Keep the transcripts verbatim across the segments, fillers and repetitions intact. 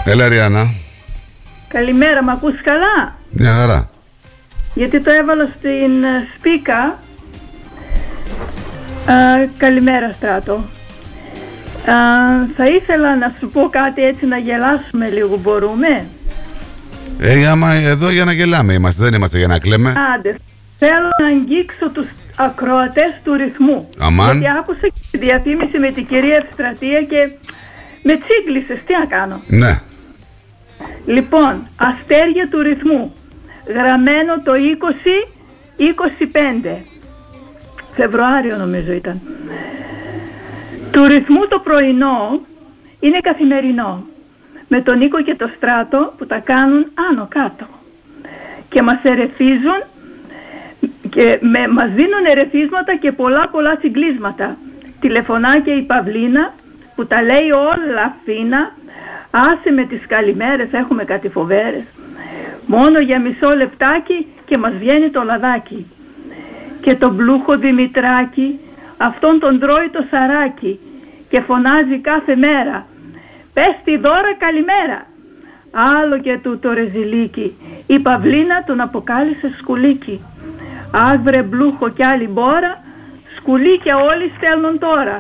Έλα Ριάννα. Καλημέρα, μ' ακούς καλά? Μια χαρά. Γιατί το έβαλα στην σπίκα. Α, καλημέρα Στράτο. Α, θα ήθελα να σου πω κάτι έτσι να γελάσουμε λίγο, μπορούμε? Ε, άμα εδώ για να γελάμε είμαστε, δεν είμαστε για να κλαίμε. Άντε, θέλω να αγγίξω τους ακροατές του ρυθμού. Αμάν. Γιατί άκουσα και τη διαφήμιση με την κυρία Ευστρατεία και με τσίγκλισες, τι να κάνω. Ναι. Λοιπόν, αστέρια του ρυθμού, γραμμένο το είκοσι είκοσι πέντε Φεβρουάριο νομίζω ήταν. Του ρυθμού το πρωινό είναι καθημερινό, με τον Νίκο και το Στράτο που τα κάνουν άνω κάτω και μας ερεθίζουν και με, μας δίνουν ερεθίσματα και πολλά πολλά συγκλίσματα. Τηλεφωνάκια η Παυλίνα που τα λέει όλα φίνα. Άσε με τις καλημέρες, έχουμε κάτι φοβέρες. Μόνο για μισό λεπτάκι και μας βγαίνει το λαδάκι. Και τον πλούχο Δημητράκη, αυτόν τον τρώει το σαράκι και φωνάζει κάθε μέρα, πες τη δώρα καλημέρα. Άλλο και του το ρεζιλίκι, η Παυλίνα τον αποκάλυψε σκουλίκι. Άσβρε μπλούχο κι άλλη μπόρα, σκουλίκια όλοι στέλνουν τώρα.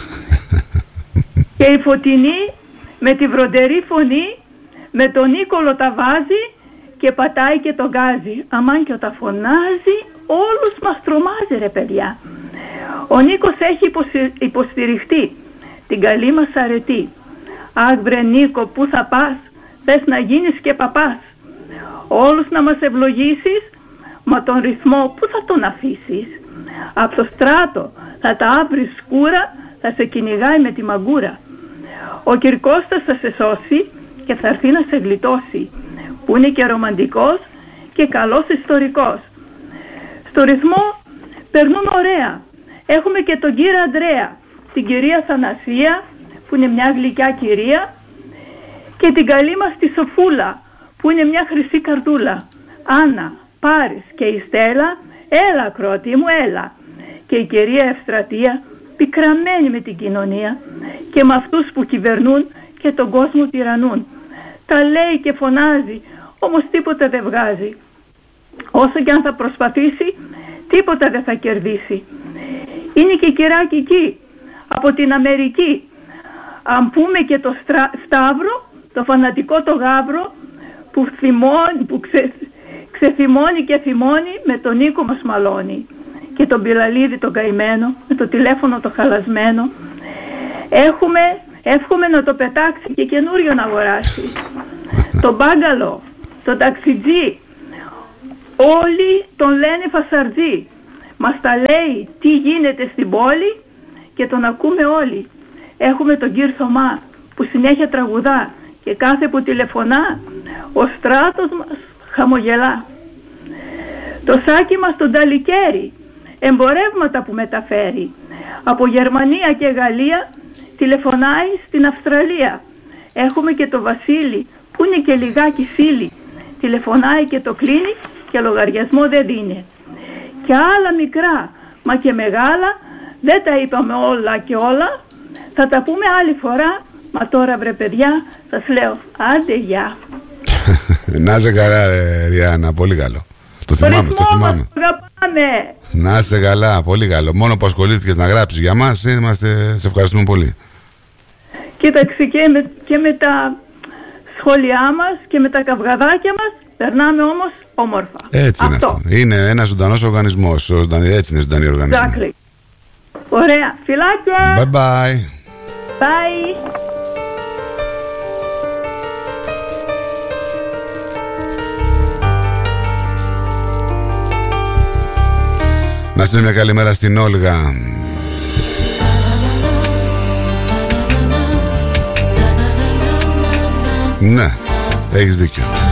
Και η Φωτεινή με τη βροντερή φωνή με τον Νίκολο τα βάζει και πατάει και τον γκάζει. Αμάν και όταν φωνάζει όλους μας τρομάζει ρε παιδιά. Ο Νίκος έχει υποστηριχτεί την καλή μας αρετή. Αχ βρε Νίκο, πού θα πας, θες να γίνεις και παπάς. Όλους να μας ευλογήσεις, μα τον ρυθμό πού θα τον αφήσεις. Από το Στράτο θα τα άβρεις σκούρα, θα σε κυνηγάει με τη μαγκούρα. Ο Κυρκώστας θα σε σώσει και θα έρθει να σε γλιτώσει, που είναι και ρομαντικός και καλός ιστορικός. Στο ρυθμό περνούν ωραία. Έχουμε και τον κύριο Ανδρέα, την κυρία Θανασία που είναι μια γλυκιά κυρία και την καλή μας τη Σοφούλα που είναι μια χρυσή καρδούλα. Άννα, Πάρης και η Στέλλα, έλα ακρότη μου έλα. Και η κυρία Ευστρατεία πικραμένη με την κοινωνία και με αυτούς που κυβερνούν και τον κόσμο τυραννούν. Τα λέει και φωνάζει, όμως τίποτα δεν βγάζει. Όσο και αν θα προσπαθήσει, τίποτα δεν θα κερδίσει. Είναι και η κυράκι εκεί, από την Αμερική. Αν πούμε και το στρα... Σταύρο, το φανατικό το γάβρο, που, θυμώνει, που ξε... ξεθυμώνει και θυμώνει, με τον Νίκο μας μαλώνει. Και τον Πιλαλίδη τον καημένο, με το τηλέφωνο το χαλασμένο. Έχουμε, εύχομαι να το πετάξει και καινούριο να αγοράσει. Το μπάγκαλο, το ταξιτζί, όλοι τον λένε φασαρτζή. Μας τα λέει τι γίνεται στην πόλη και τον ακούμε όλοι. Έχουμε τον κύριο Θωμά που συνέχεια τραγουδά και κάθε που τηλεφωνά ο Στράτος μας χαμογελά. Το σάκι μας τον Ταλικέρι, εμπορεύματα που μεταφέρει. Από Γερμανία και Γαλλία τηλεφωνάει στην Αυστραλία. Έχουμε και το Βασίλη που είναι και λιγάκι σύλλη. Τηλεφωνάει και το κλείνει και λογαριασμό δεν δίνει. Και άλλα μικρά, μα και μεγάλα, δεν τα είπαμε όλα και όλα. Θα τα πούμε άλλη φορά, μα τώρα βρε παιδιά, σας λέω, άντε γεια. Να είσαι καλά ρε Ριάννα, πολύ καλό. Το θυμάμαι, το θυμάμαι. Αγαπάμε. Να είσαι καλά, πολύ καλό. Μόνο που ασχολήθηκες να γράψεις για μας, είμαστε, σε ευχαριστούμε πολύ. Κοίταξε και με, και με τα σχόλιά μας και με τα καυγαδάκια μας, περνάμε όμως όμορφα. Έτσι είναι αυτό. αυτό. Είναι ένας ζωντανός οργανισμός. Έτσι είναι ζωντανή οργανισμό. Exactly. Ωραία. Φιλάκια. Bye bye. Bye. Να στείλω μια καλημέρα στην Όλγα. Ναι, έχεις δίκιο.